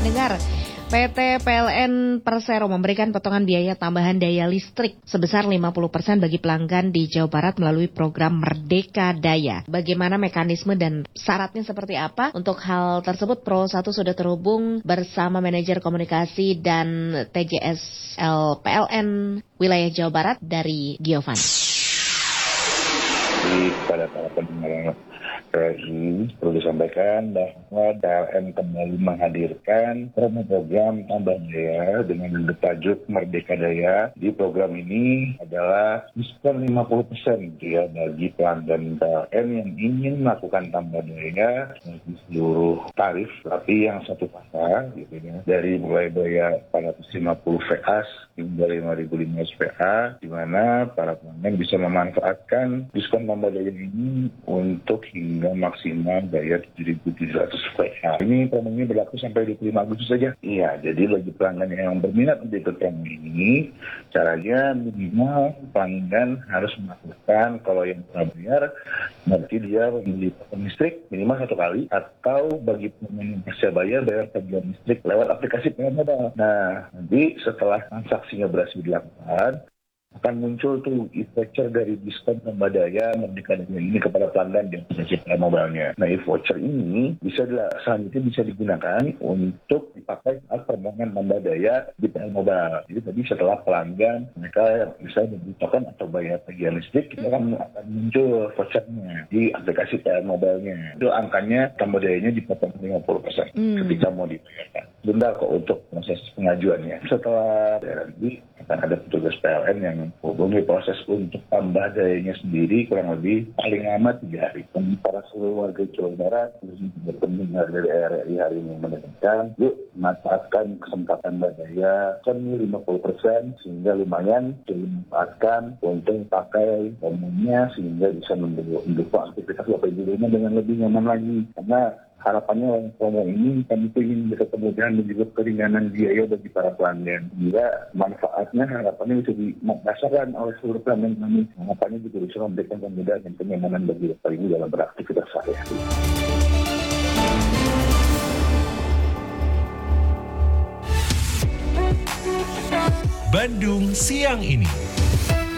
pendengar, PT PLN Persero memberikan potongan biaya tambahan daya listrik sebesar 50% bagi pelanggan di Jawa Barat melalui program Merdeka Daya. Bagaimana mekanisme dan syaratnya seperti apa? Untuk hal tersebut Pro 1 sudah terhubung bersama manajer komunikasi dan TGSL PLN wilayah Jawa Barat dari Giovan. Pada para pendengar RRI perlu disampaikan bahwa PLN kembali menghadirkan program tambah daya dengan bertajuk Merdeka Daya. Di program ini adalah diskon 50% ya bagi pelanggan PLN yang ingin melakukan tambah daya di seluruh tarif, tapi yang satu pasang gitu ya, dari mulai daya 450 VA hingga 5.500 VA, di mana para pelanggan bisa memanfaatkan diskon tambah daya ini untuk hingga maksimal daya 7.700 VA. Ini promo ini berlaku sampai 25 Agustus saja. Iya, jadi bagi pelanggan yang berminat untuk ikut promo ini, caranya minimal pelanggan harus melakukan, kalau yang pernah bayar, berarti dia membeli paket listrik minimal 1 kali, atau bagi pelanggan yang masih bayar tagihan listrik lewat aplikasi PLN Mobile. Nah, nanti setelah transaksinya berhasil dilakukan, akan muncul tuh e-voucher dari diskon tambah daya Merdeka Daya ini kepada pelanggan yang punya PLN Mobile-nya. Nah, e-voucher ini selanjutnya bisa digunakan untuk dipakai saat permohonan tambah daya di PLN Mobile. Jadi tadi setelah pelanggan mereka bisa membutuhkan atau bayar tagihan listrik, kita akan muncul vouchernya di aplikasi PLN Mobile-nya. Itu angkanya tambah dayanya dipotong 50% ketika mau dibayarkan. Bentar kok untuk proses pengajuannya. Setelah RRI akan ada petugas PLN yang hubungi proses untuk tambah dayanya sendiri kurang lebih paling lama 3 hari. Dan para seluruh warga Jawa Barat berpendengar dari RRI hari ini menekankan, yuk manfaatkan kesempatan tambah daya kan 50% sehingga lumayan dimanfaatkan untuk pakai umumnya sehingga bisa mendukung aktivitas Bapak Ibu dengan lebih nyaman lagi. Karena harapannya promo ini kami ingin bisa kemudahan dan juga keringanan biaya bagi para pelanggan. Bila manfaatnya harapannya bisa dirasakan oleh seluruh pelanggan kami. Harapannya juga bisa memberikan kemudahan dan kenyamanan bagi Bapak Ibu dalam beraktivitas sehari-hari. Bandung Siang Ini.